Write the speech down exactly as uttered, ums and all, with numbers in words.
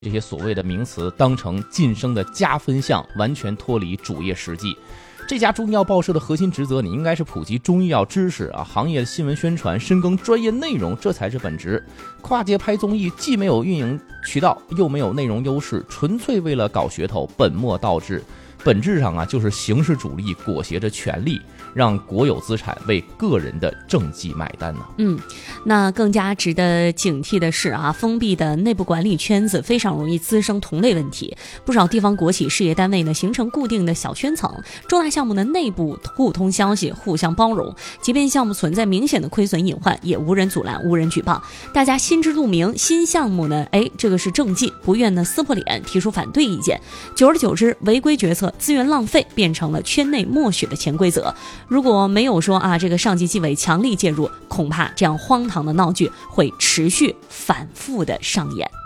这些所谓的名词当成晋升的加分项，完全脱离主业实际。这家中医药报社的核心职责，你应该是普及中医药知识啊，行业新闻宣传，深耕专业内容，这才是本职。跨界拍综艺，既没有运营渠道，又没有内容优势，纯粹为了搞噱头，本末倒置。本质上啊，就是形式主义裹挟着权力，让国有资产为个人的政绩买单呢。 嗯，那更加值得警惕的是啊，封闭的内部管理圈子非常容易滋生同类问题。不少地方国企事业单位呢，形成固定的小圈层，重大项目的内部互通消息，互相包容，即便项目存在明显的亏损隐患，也无人阻拦，无人举报，大家心知肚明。新项目呢，哎，这个是政绩，不愿呢撕破脸提出反对意见，久而久之，违规决策、资源浪费变成了圈内默许的潜规则。如果没有说啊，这个上级纪委强力介入，恐怕这样荒唐的闹剧会持续反复的上演。